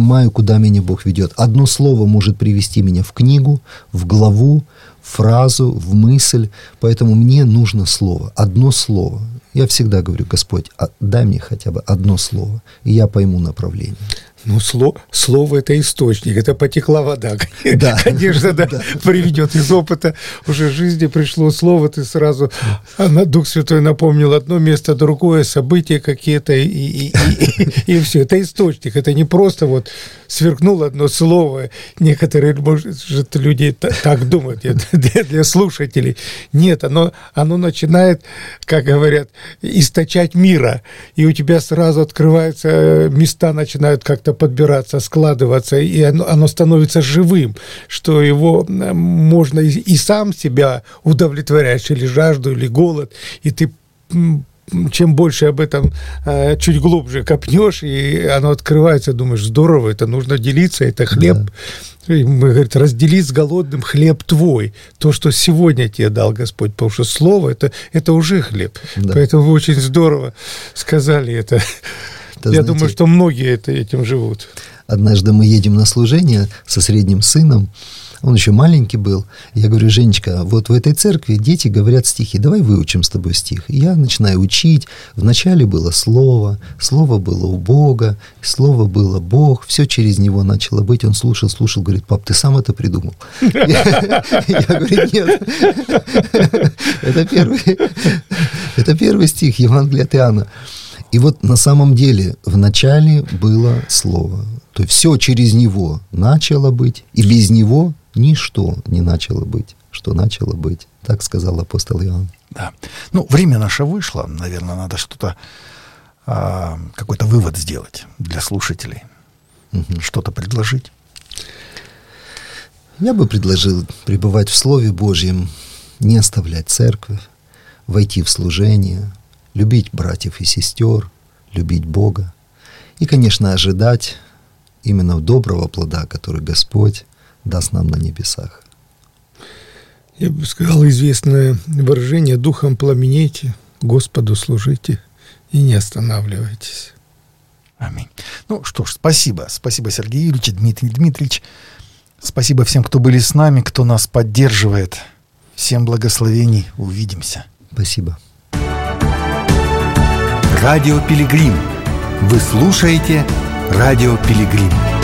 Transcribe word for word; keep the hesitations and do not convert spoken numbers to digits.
понимаю, куда меня Бог ведет. Одно слово может привести меня в книгу, в главу, в фразу, в мысль. Поэтому мне нужно слово. Одно слово. Я всегда говорю: Господь, дай мне хотя бы одно слово, и я пойму направление. Ну, слово, слово – это источник, это потекла вода. Да. Конечно, да, да, приведет из опыта уже жизни пришло слово, ты сразу, а Дух Святой напомнил одно место, другое, события какие-то, и, и, и, и все. Это источник, это не просто вот сверкнуло одно слово. Некоторые, может, люди так думают, для, для слушателей. Нет, оно, оно начинает, как говорят, источать мира, и у тебя сразу открываются места, начинают как-то подбираться, складываться, и оно, оно становится живым, что его можно и, и сам себя удовлетворяешь, или жажду, или голод, и ты чем больше об этом чуть глубже копнешь, и оно открывается, думаешь, здорово, это нужно делиться, это хлеб. Да. И мы, говорит, раздели с голодным хлеб твой, то, что сегодня тебе дал Господь, потому что слово это, это уже хлеб. Да. Поэтому вы очень здорово сказали это. Это, Я знаете, думаю, что многие это, этим живут. Однажды мы едем на служение со средним сыном, он еще маленький был. Я говорю: Женечка, вот в этой церкви дети говорят стихи, давай выучим с тобой стих. И я начинаю учить. Вначале было слово, слово было у Бога, слово было Бог, все через него начало быть. Он слушал, слушал, говорит: пап, ты сам это придумал? Я говорю: нет. Это первый стих Евангелия от Иоанна. И вот на самом деле в начале было слово. То есть все через него начало быть, и без него ничто не начало быть, что начало быть. Так сказал апостол Иоанн. Да. Ну, время наше вышло. Наверное, надо что-то, а, какой-то вывод сделать для слушателей. Угу. Что-то предложить. Я бы предложил пребывать в Слове Божьем, не оставлять церковь, войти в служение, любить братьев и сестер, любить Бога. И, конечно, ожидать именно доброго плода, который Господь даст нам на небесах. Я бы сказал известное выражение: духом пламенейте, Господу служите и не останавливайтесь. Аминь. Ну что ж, спасибо. Спасибо, Сергей Юрьевич, Дмитрий Дмитриевич. Спасибо всем, кто были с нами, кто нас поддерживает. Всем благословений. Увидимся. Спасибо. Радио Пилигрим. Вы слушаете Радио Пилигрим.